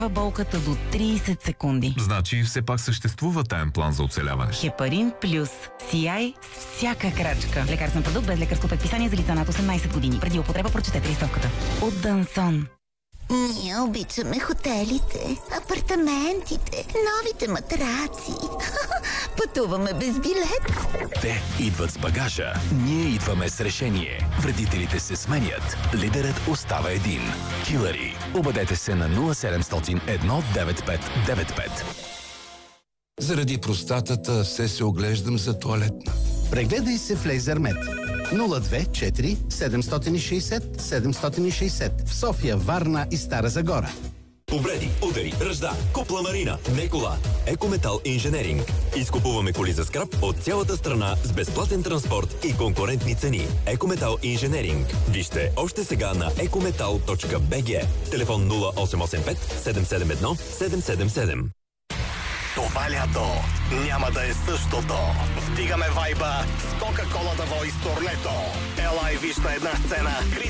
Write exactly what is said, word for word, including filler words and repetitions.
болката до трийсет секунди. Значи все пак съществува таен план за оцеляване. Хепарин плюс. Сияй с всяка крачка. Лекарствен продукт без лекарско предписание за лица над осемнайсет години. Преди употреба прочетете листовката. От Дансон. Ние обичаме хотелите, апартаментите, новите матраци. Пътуваме без билет. Те идват с багажа, ние идваме с решение. Вредителите се сменят, лидерът остава един. Килъри. Обадете се на нула седемстотин едно деветдесет и пет деветдесет и пет. Заради простатата все се оглеждам за тоалетна. Прегледай се в Лейзермед. нула две четири седемстотин и шейсет седемстотин и шейсет в София, Варна и Стара Загора. Повреди, удари, ръжда, купла марина, не кола. Екометал Инженеринг. Изкупуваме коли за скрап от цялата страна с безплатен транспорт и конкурентни цени. Екометал Инженеринг. Вижте още сега на екометал точка би джи. Телефон нула осем осем пет седем седем едно седем седем седем. Това лято няма да е същото. Вдигаме вайба с Кока-Кола да вой с Торлето. Ела и виж на една сцена